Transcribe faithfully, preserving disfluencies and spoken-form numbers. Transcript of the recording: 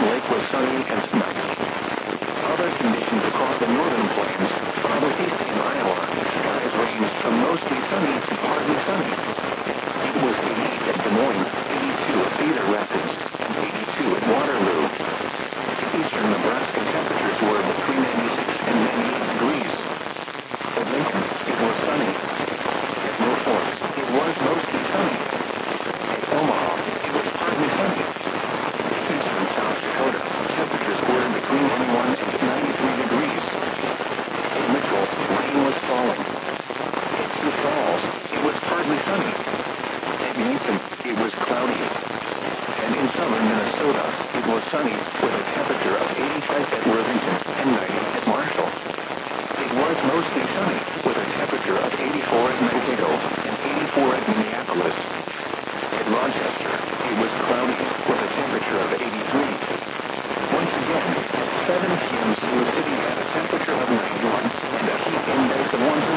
Lake was sunny and nice. Other conditions across the northern plains, farther east in Iowa, skies ranged from mostly sunny to partly sunny. It was eighty-eight at Des Moines, eighty-two at Cedar Rapids, and eighty-two at Waterloo. Eastern Nebraska temperatures were between ninety-six and ninety-eight degrees. At Lincoln, it was sunny. At Norfolk, it was mostly sunny. At Omaha, it was partly sunny. Eastern South Dakota, temperatures were between ninety-one and ninety-three degrees. At Mitchell, rain was falling. At Sioux Falls, it was partly sunny. At Yankton, it was cloudy. And in southern Minnesota, it was sunny with a temperature of eighty-five at Worthington and ninety at Marshall. It was mostly sunny with a temperature of eighty-four at Mankato and eighty-four at Minneapolis. At Rochester, it was cloudy with a temperature of eighty-three. Once again, at seven p m Sioux City had a temperature of ninety-one and a heat index of one hundred.